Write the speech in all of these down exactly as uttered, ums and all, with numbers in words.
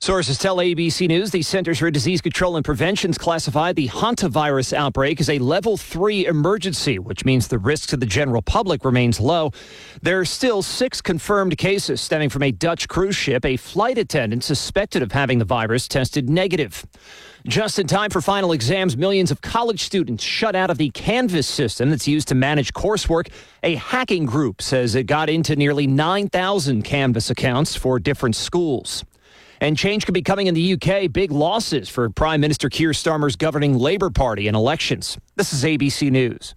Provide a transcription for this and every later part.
Sources tell A B C News the Centers for Disease Control and Prevention's classified the hantavirus outbreak as a level three emergency, which means the risk to the general public remains low. There are still six confirmed cases stemming from a Dutch cruise ship. A flight attendant suspected of having the virus tested negative. Just in time for final exams, millions of college students shut out of the Canvas system that's used to manage coursework. A hacking group says it got into nearly nine thousand Canvas accounts for different schools. And change could be coming in the U K. Big losses for Prime Minister Keir Starmer's governing Labour Party in elections. This is A B C News.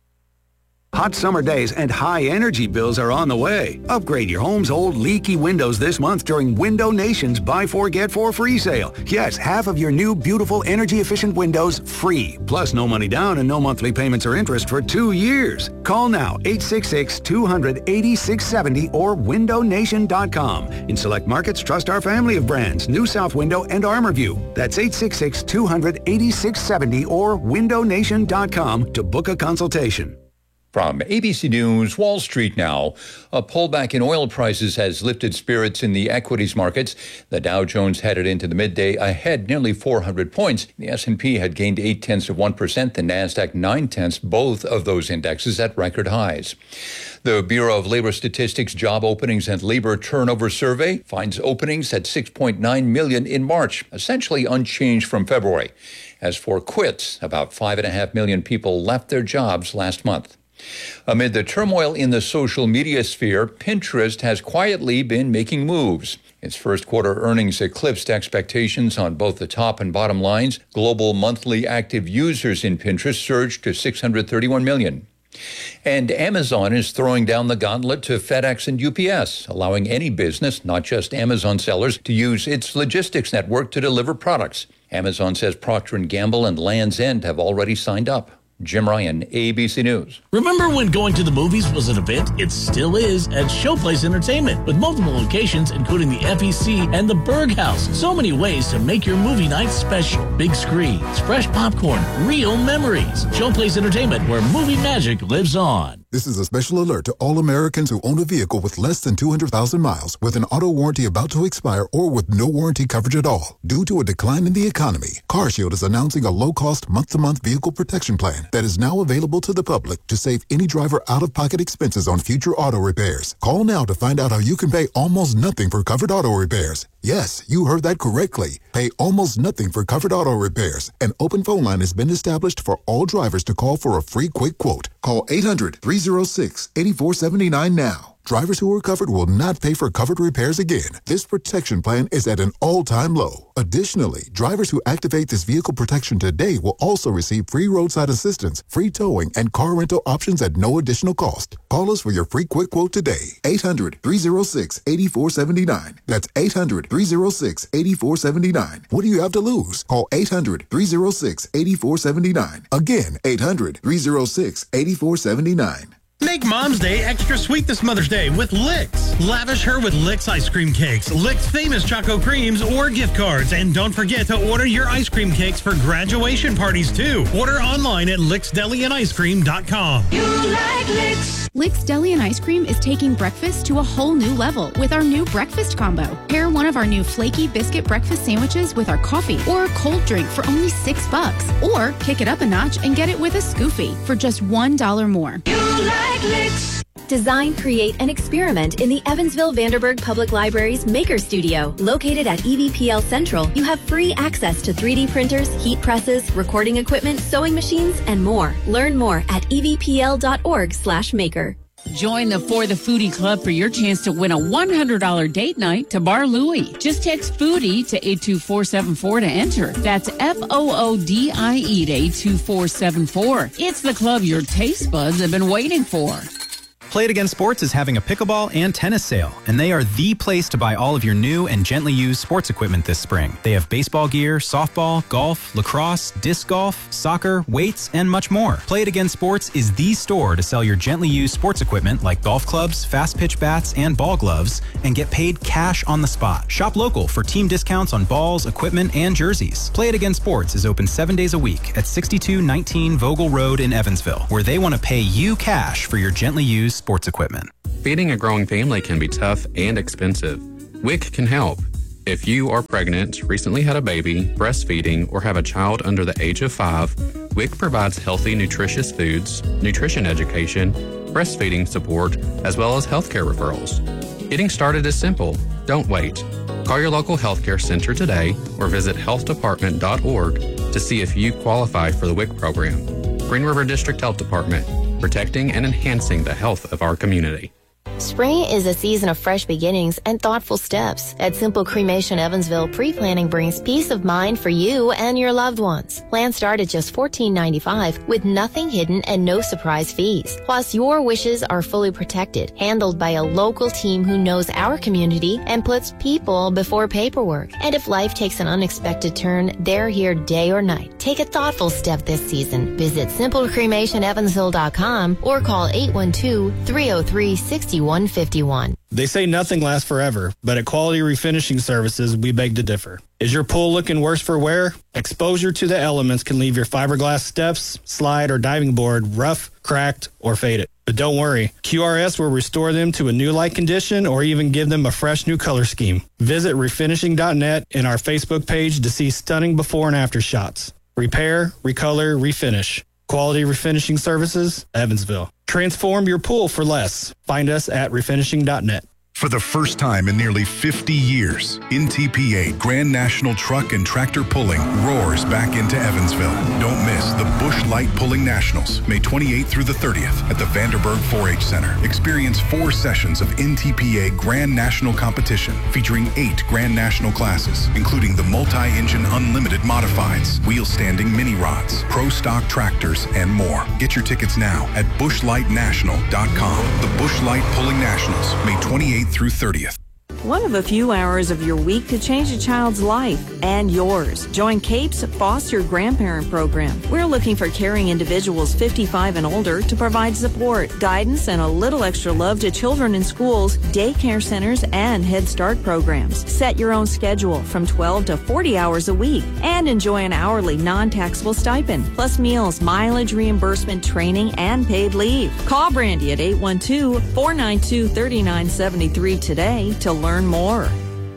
Hot summer days and high energy bills are on the way. Upgrade your home's old leaky windows this month during Window Nation's Buy Four Get Four free sale. Yes, half of your new beautiful energy efficient windows free. Plus no money down and no monthly payments or interest for two years. Call now eight six six, two hundred, eighty-six seventy or window nation dot com. In select markets, trust our family of brands, New South Window and ArmorView. That's eight six six, two hundred, eighty-six seventy or window nation dot com to book a consultation. From A B C News, Wall Street now. A pullback in oil prices has lifted spirits in the equities markets. The Dow Jones headed into the midday ahead nearly four hundred points. The S and P had gained eight tenths of one percent, the NASDAQ nine tenths, both of those indexes at record highs. The Bureau of Labor Statistics Job Openings and Labor Turnover Survey finds openings at six point nine million in March, essentially unchanged from February. As for quits, about five point five million people left their jobs last month. Amid the turmoil in the social media sphere, Pinterest has quietly been making moves. Its first quarter earnings eclipsed expectations on both the top and bottom lines. Global monthly active users in Pinterest surged to six hundred thirty-one million. And Amazon is throwing down the gauntlet to FedEx and U P S, allowing any business, not just Amazon sellers, to use its logistics network to deliver products. Amazon says Procter and Gamble and Land's End have already signed up. Jim Ryan, A B C News. Remember when going to the movies was an event? It still is at Showplace Entertainment, with multiple locations, including the F E C and the Berg House. So many ways to make your movie night special. Big screens, fresh popcorn, real memories. Showplace Entertainment, where movie magic lives on. This is a special alert to all Americans who own a vehicle with less than two hundred thousand miles, with an auto warranty about to expire, or with no warranty coverage at all. Due to a decline in the economy, CarShield is announcing a low-cost month-to-month vehicle protection plan that is now available to the public to save any driver out-of-pocket expenses on future auto repairs. Call now to find out how you can pay almost nothing for covered auto repairs. Yes, you heard that correctly. Pay almost nothing for covered auto repairs. An open phone line has been established for all drivers to call for a free quick quote. Call eight hundred, three oh six, eight four seven nine now. Drivers who are covered will not pay for covered repairs again. This protection plan is at an all-time low. Additionally, drivers who activate this vehicle protection today will also receive free roadside assistance, free towing, and car rental options at no additional cost. Call us for your free quick quote today. eight hundred, three oh six, eight four seven nine. That's eight hundred, three oh six, eight four seven nine. What do you have to lose? Call eight hundred, three oh six, eight four seven nine. Again, eight hundred, three oh six, eight four seven nine. Make Mom's Day extra sweet this Mother's Day with Licks. Lavish her with Licks ice cream cakes, Licks famous Choco Creams, or gift cards. And don't forget to order your ice cream cakes for graduation parties, too. Order online at licks deli and ice cream dot com. You like Licks. Licks Deli and Ice Cream is taking breakfast to a whole new level with our new breakfast combo. Pair one of our new flaky biscuit breakfast sandwiches with our coffee or a cold drink for only six bucks. Or kick it up a notch and get it with a Scoofy for just one dollar more. You like Licks. Design, create, and experiment in the Evansville Vanderburgh Public Library's Maker Studio. Located at E V P L Central, you have free access to three D printers, heat presses, recording equipment, sewing machines, and more. Learn more at e v p l dot org slash maker. Join the For the Foodie Club for your chance to win a one hundred dollars date night to Bar Louie. Just text Foodie to eight two four seven four to enter. That's F O O D I E to eight two four seven four. It's the club your taste buds have been waiting for. Play It Again Sports is having a pickleball and tennis sale, and they are the place to buy all of your new and gently used sports equipment this spring. They have baseball gear, softball, golf, lacrosse, disc golf, soccer, weights, and much more. Play It Again Sports is the store to sell your gently used sports equipment like golf clubs, fast pitch bats, and ball gloves, and get paid cash on the spot. Shop local for team discounts on balls, equipment, and jerseys. Play It Again Sports is open seven days a week at sixty-two nineteen Vogel Road in Evansville, where they want to pay you cash for your gently used sports equipment. Feeding a growing family can be tough and expensive. W I C can help. If you are pregnant, recently had a baby, breastfeeding, or have a child under the age of five, W I C provides healthy, nutritious foods, nutrition education, breastfeeding support, as well as healthcare referrals. Getting started is simple. Don't wait. Call your local healthcare center today or visit health department dot org to see if you qualify for the W I C program. Green River District Health Department, protecting and enhancing the health of our community. Spring is a season of fresh beginnings and thoughtful steps. At Simple Cremation Evansville, pre-planning brings peace of mind for you and your loved ones. Plans start at just fourteen ninety-five with nothing hidden and no surprise fees. Plus, your wishes are fully protected, handled by a local team who knows our community and puts people before paperwork. And if life takes an unexpected turn, they're here day or night. Take a thoughtful step this season. Visit simple cremation evansville dot com or call eight one two, three oh three, six one five one. They say nothing lasts forever, but at Quality Refinishing Services, we beg to differ. Is your pool looking worse for wear? Exposure to the elements can leave your fiberglass steps, slide, or diving board rough, cracked, or faded. But don't worry, Q R S will restore them to a new like condition or even give them a fresh new color scheme. Visit refinishing dot net and our Facebook page to see stunning before and after shots. Repair, recolor, refinish. Quality Refinishing Services, Evansville. Transform your pool for less. Find us at refinishing dot net. For the first time in nearly fifty years, N T P A Grand National Truck and Tractor Pulling roars back into Evansville. Don't miss the Busch Light Pulling Nationals, May twenty-eighth through the thirtieth at the Vanderburg four H Center. Experience four sessions of N T P A Grand National competition featuring eight Grand National classes, including the multi-engine unlimited modifieds, wheel-standing mini rods, pro stock tractors, and more. Get your tickets now at busch light national dot com. The Busch Light Pulling Nationals, May twenty-eighth through thirtieth. One of a few hours of your week could change a child's life and yours. Join CAPE's Foster Grandparent Program. We're looking for caring individuals fifty-five and older to provide support, guidance, and a little extra love to children in schools, daycare centers, and Head Start programs. Set your own schedule from twelve to forty hours a week and enjoy an hourly non-taxable stipend, plus meals, mileage reimbursement, training, and paid leave. Call Brandy at eight one two, four nine two, three nine seven three today to learn more.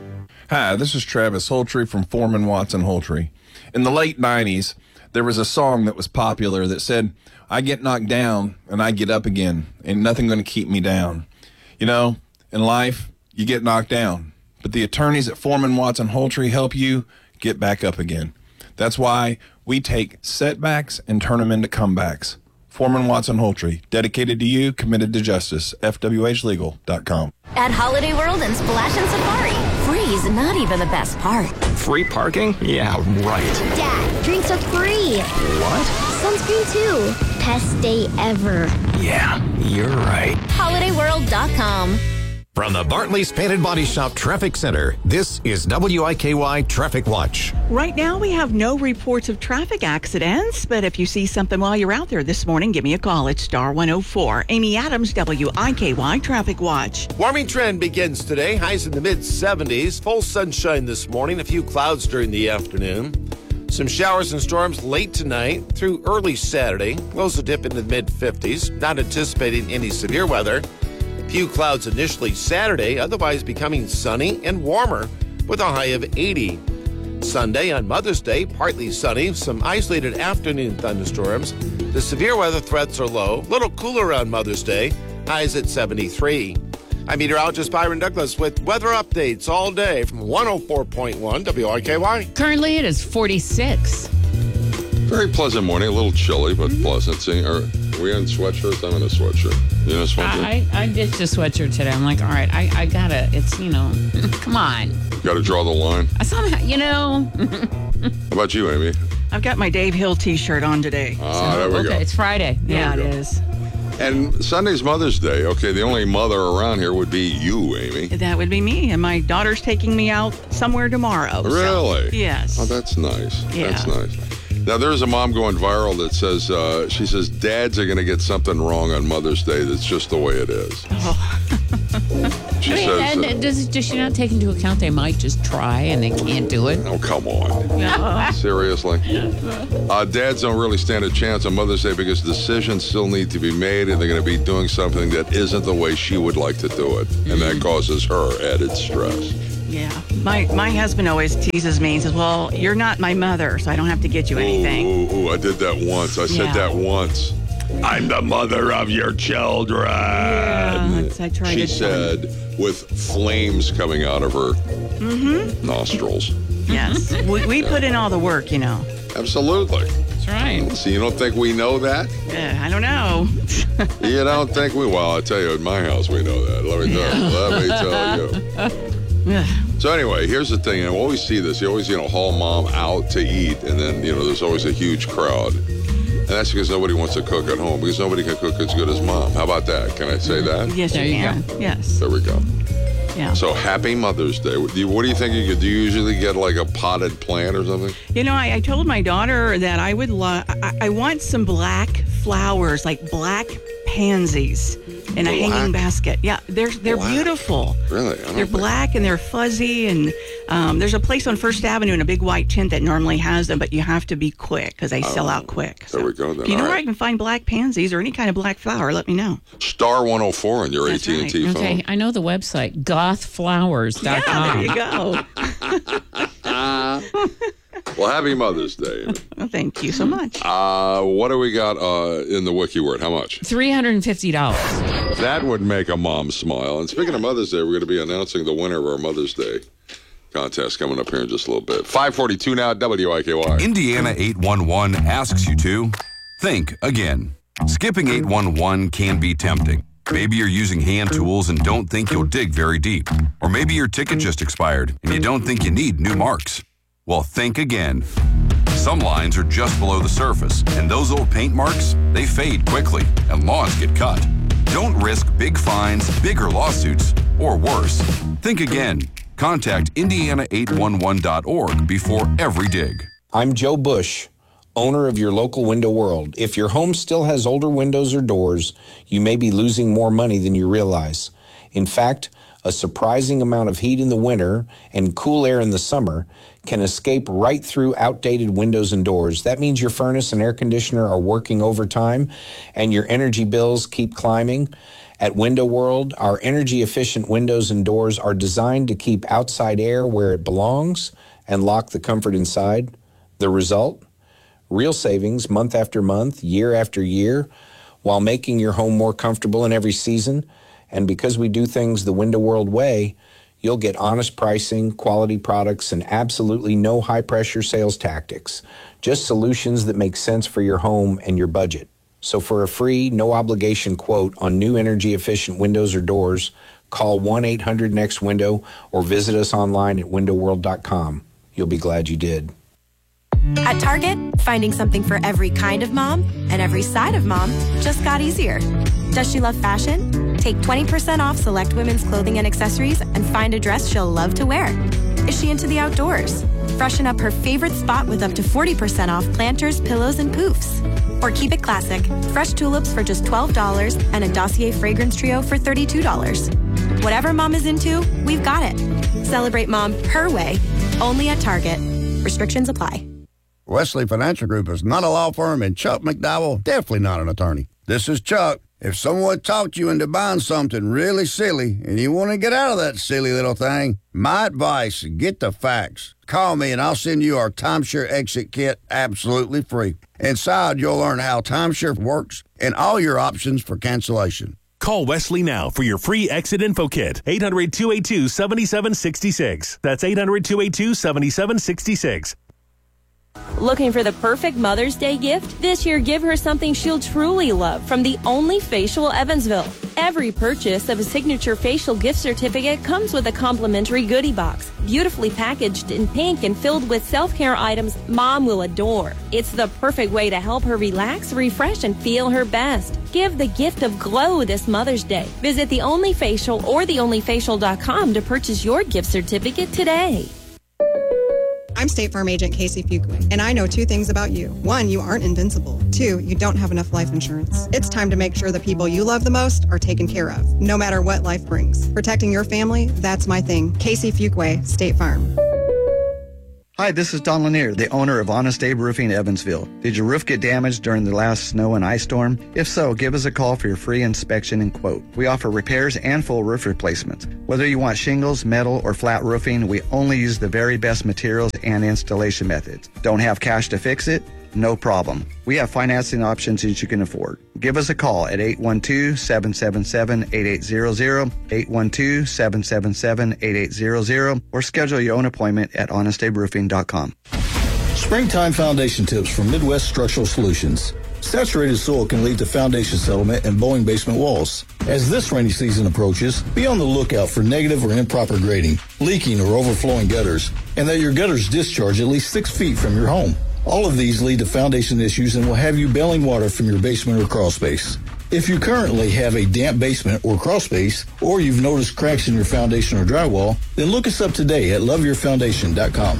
Hi, this is Travis Holtree from Foreman Watson Holtree. In the late nineties, there was a song that was popular that said, I get knocked down and I get up again. Ain't nothing going to keep me down. You know, in life, you get knocked down, but the attorneys at Foreman Watson Holtree help you get back up again. That's why we take setbacks and turn them into comebacks. Foreman Watson Holtree, dedicated to you, committed to justice. F W H legal dot com. At Holiday World and Splash and Safari, free's not even the best part. Free parking? Yeah, right. Dad, drinks are free. What? Sunscreen too. Best day ever. Yeah, you're right. holiday world dot com. From the Bartley's Painted Body Shop Traffic Center, this is W I K Y Traffic Watch. Right now, we have no reports of traffic accidents, but if you see something while you're out there this morning, give me a call at Star one oh four. Amy Adams, W I K Y Traffic Watch. Warming trend begins today. Highs in the mid seventies. Full sunshine this morning. A few clouds during the afternoon. Some showers and storms late tonight through early Saturday. Lows will dip into the mid fifties. Not anticipating any severe weather. Few clouds initially Saturday, otherwise becoming sunny and warmer with a high of eighty. Sunday on Mother's Day, partly sunny, some isolated afternoon thunderstorms. The severe weather threats are low, little cooler on Mother's Day, highs at seventy-three. I'm meteorologist Byron Douglas with weather updates all day from one oh four point one W I K Y. Currently it is forty-six. Very pleasant morning, a little chilly, but mm-hmm. pleasant. See, are we in sweatshirts? I'm in a sweatshirt. You in a sweatshirt? I, I ditched a sweatshirt today. I'm like, all right, I, I gotta, it's, you know, come on. Got to draw the line. I somehow, you know. How about you, Amy? I've got my Dave Hill t-shirt on today. Ah, so, there we okay, go. It's Friday. There yeah, it is. And Sunday's Mother's Day. Okay, the only mother around here would be you, Amy. That would be me, and my daughter's taking me out somewhere tomorrow. Really? So, yes. Oh, that's nice. Yeah. That's nice. Now, there's a mom going viral that says, uh, she says, dads are going to get something wrong on Mother's Day. That's just the way it is. Oh. She I mean, says, and, uh, does, does she not take into account they might just try and they can't do it? Oh, come on. Seriously? Uh, dads don't really stand a chance on Mother's Day because decisions still need to be made, and they're going to be doing something that isn't the way she would like to do it. And that causes her added stress. Yeah. My my husband always teases me and says, well, you're not my mother, so I don't have to get you anything. Ooh, ooh, ooh, I did that once. I said Yeah. that once. I'm the mother of your children. Yeah, I tried She to said with flames coming out of her Mm-hmm. nostrils. Yes. we we put in all the work, you know. Absolutely. That's right. So you don't think we know that? Yeah, I don't know. You don't think we? Well, I tell you, in my house we know that. Let me tell you. Let me tell you. So anyway, here's the thing. I always see this. You always, you know, haul mom out to eat, and then, you know, there's always a huge crowd. And that's because nobody wants to cook at home, because nobody can cook as good as mom. How about that? Can I say that? Yes, you can. Yes. There we go. Yeah. So happy Mother's Day. What do you, what do you think you could do? You usually get like a potted plant or something? You know, I, I told my daughter that I would love, I, I want some black flowers, like black pansies in a Black? hanging basket. Yeah, they're they're Black? beautiful. Really? I don't They're think- black and they're fuzzy, and um, there's a place on First Avenue in a big white tent that normally has them, but you have to be quick because they sell Oh, out quick. There we go then. If you know All where I right. can find black pansies or any kind of black flower, let me know. Star one oh four on your A T and T phone. Okay, I know the website, goth flowers dot com. Yeah, there you go. Well, happy Mother's Day. Well, thank you so much. Uh, what do we got uh, in the wiki word? How much? three hundred fifty dollars. That would make a mom smile. And speaking of Mother's Day, we're going to be announcing the winner of our Mother's Day contest coming up here in just a little bit. five forty-two now, W I K Y. Indiana eight one one asks you to think again. Skipping eight one one can be tempting. Maybe you're using hand tools and don't think you'll dig very deep. Or maybe your ticket just expired and you don't think you need new marks. Well, think again. Some lines are just below the surface, and those old paint marks, they fade quickly, and lawns get cut. Don't risk big fines, bigger lawsuits, or worse. Think again. Contact Indiana eight one one dot org before every dig. I'm Joe Bush, owner of your local Window World. If your home still has older windows or doors, you may be losing more money than you realize. In fact, a surprising amount of heat in the winter and cool air in the summer can escape right through outdated windows and doors. That means your furnace and air conditioner are working overtime and your energy bills keep climbing. At Window World, our energy-efficient windows and doors are designed to keep outside air where it belongs and lock the comfort inside. The result? Real savings month after month, year after year, while making your home more comfortable in every season. And because we do things the Window World way, you'll get honest pricing, quality products, and absolutely no high-pressure sales tactics. Just solutions that make sense for your home and your budget. So for a free, no-obligation quote on new energy-efficient windows or doors, call one eight hundred next window or visit us online at window world dot com. You'll be glad you did. At Target, finding something for every kind of mom and every side of mom just got easier. Does she love fashion? Take twenty percent off select women's clothing and accessories and find a dress she'll love to wear. Is she into the outdoors? Freshen up her favorite spot with up to forty percent off planters, pillows, and poofs. Or keep it classic. Fresh tulips for just twelve dollars and a Dossier fragrance trio for thirty-two dollars. Whatever mom is into, we've got it. Celebrate mom her way, only at Target. Restrictions apply. Wesley Financial Group is not a law firm, and Chuck McDowell definitely not an attorney. This is Chuck. If someone talked you into buying something really silly and you want to get out of that silly little thing, my advice, get the facts. Call me and I'll send you our timeshare exit kit absolutely free. Inside, you'll learn how timeshare works and all your options for cancellation. Call Wesley now for your free exit info kit. eight hundred, two eight two, seven seven six six. That's eight hundred, two eight two, seven seven six six. Looking for the perfect Mother's Day gift? This year, give her something she'll truly love from the Only Facial Evansville. Every purchase of a signature facial gift certificate comes with a complimentary goodie box, beautifully packaged in pink and filled with self-care items Mom will adore. It's the perfect way to help her relax, refresh, and feel her best. Give the gift of glow this Mother's Day. Visit The Only Facial or the only facial dot com to purchase your gift certificate today. I'm State Farm Agent Casey Fuqua, and I know two things about you. One, you aren't invincible. Two, you don't have enough life insurance. It's time to make sure the people you love the most are taken care of, no matter what life brings. Protecting your family, that's my thing. Casey Fuqua, State Farm. Hi, this is Don Lanier, the owner of Honest Abe Roofing Evansville. Did your roof get damaged during the last snow and ice storm? If so, give us a call for your free inspection and quote. We offer repairs and full roof replacements. Whether you want shingles, metal, or flat roofing, we only use the very best materials and installation methods. Don't have cash to fix it? No problem. We have financing options that you can afford. Give us a call at eight one two, seven seven seven, eight eight zero zero, eight one two, seven seven seven, eight eight zero zero, or schedule your own appointment at honest abe roofing dot com. Springtime foundation tips from Midwest Structural Solutions. Saturated soil can lead to foundation settlement and bowing basement walls. As this rainy season approaches, be on the lookout for negative or improper grading, leaking or overflowing gutters, and that your gutters discharge at least six feet from your home. All of these lead to foundation issues and will have you bailing water from your basement or crawl space. If you currently have a damp basement or crawl space, or you've noticed cracks in your foundation or drywall, then look us up today at love your foundation dot com.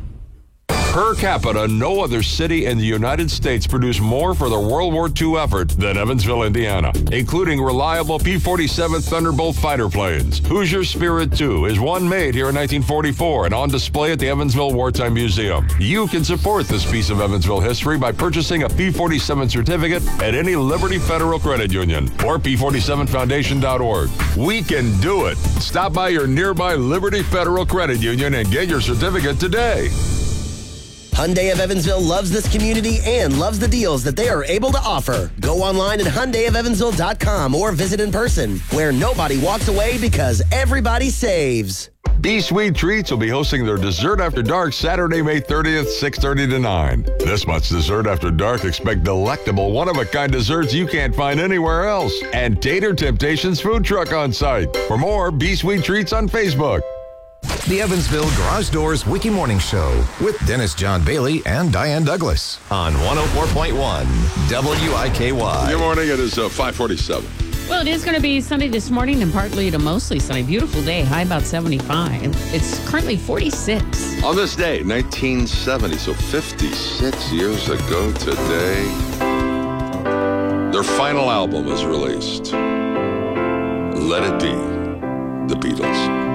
Per capita, no other city in the United States produced more for the World War Two effort than Evansville, Indiana, including reliable P forty-seven Thunderbolt fighter planes. Hoosier Spirit two is one made here in nineteen forty-four and on display at the Evansville Wartime Museum. You can support this piece of Evansville history by purchasing a P forty-seven certificate at any Liberty Federal Credit Union or P forty-seven foundation dot org. We can do it. Stop by your nearby Liberty Federal Credit Union and get your certificate today. Hyundai of Evansville loves this community and loves the deals that they are able to offer. Go online at hyundai of evansville dot com or visit in person, where nobody walks away because everybody saves. Be Sweet Treats will be hosting their Dessert After Dark Saturday, May thirtieth, six thirty to nine. This month's Dessert After Dark expect delectable, one-of-a-kind desserts you can't find anywhere else. And Tater Temptations food truck on site. For more, Be Sweet Treats on Facebook. The Evansville Garage Doors Wiki Morning Show with Dennis John Bailey and Diane Douglas on one oh four point one W I K Y. Good morning. It is uh, five forty-seven. Well, it is going to be sunny this morning and partly to mostly sunny. Beautiful day, high about seventy-five. It's currently forty-six. On this day, nineteen seventy, so fifty-six years ago today, their final album is released. Let It Be, The Beatles.